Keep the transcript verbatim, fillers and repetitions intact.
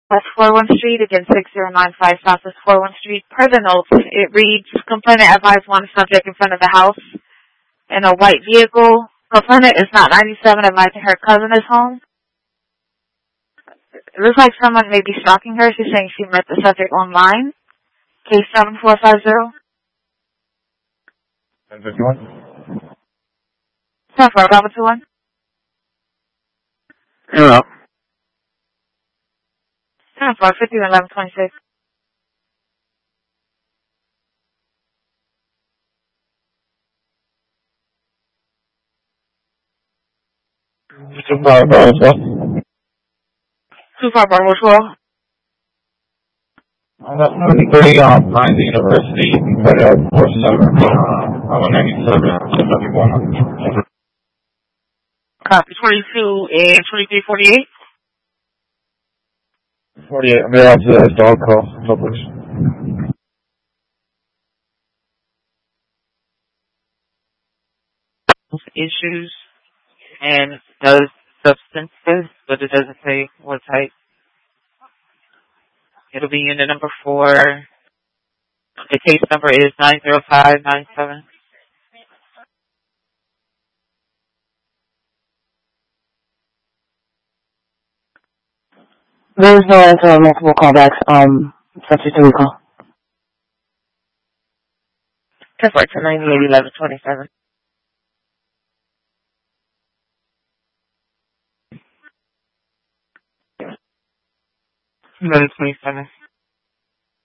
West four one Street, again six zero nine five Southwest four one Street. Per the notes, it reads, complainant advised one subject in front of the house in a white vehicle. Complainant is not ninety-seven, advising her cousin is home. It looks like someone may be stalking her. She's saying she met the subject online. Case seven four five zero. ten fifty-one. seven four Bravo two one. Yeah. seven four fifty-one eleven twenty-six. two five Bravo twelve. two five Bravo twelve. I got thirty-three on Pine University, but uh, four seven, uh, one ninety-seven, seventy-one. Copy twenty-two and twenty-three forty-eight. forty-eight, I'm going to have the dog call. No, please. Issues and does substances, but it doesn't say what type. It'll be unit number four. The case number is nine zero five nine seven. There is no answer on multiple callbacks. Um, subject to recall. ten four to ninety-eight eleven twenty-seven. eleven twenty-seven.